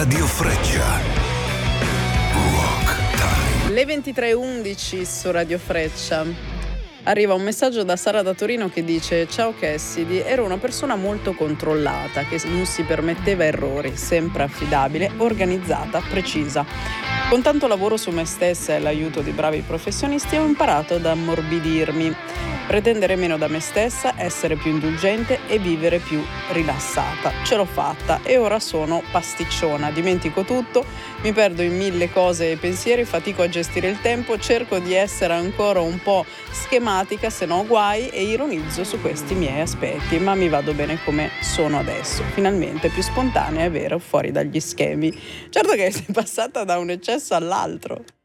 Radio Freccia. Rock Time. Le 23:11 su Radio Freccia. Arriva un messaggio da Sara da Torino che dice: ciao Cassidy, ero una persona molto controllata, che non si permetteva errori, sempre affidabile, organizzata, precisa. Con tanto lavoro su me stessa e l'aiuto di bravi professionisti ho imparato ad ammorbidirmi, pretendere meno da me stessa, essere più indulgente e vivere più rilassata. Ce l'ho fatta e ora sono pasticciona, dimentico tutto, mi perdo in mille cose e pensieri, fatico a gestire il tempo, cerco di essere ancora un po' schematica, se no guai, e ironizzo su questi miei aspetti, ma mi vado bene come sono adesso, finalmente più spontanea e vera, fuori dagli schemi. Certo che sei passata da un eccesso all'altro.